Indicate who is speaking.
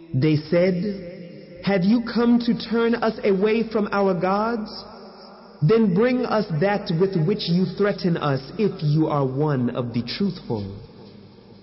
Speaker 1: They said, "Have you come to turn us away from our gods? Then bring us that with which you threaten us if you are one of the truthful."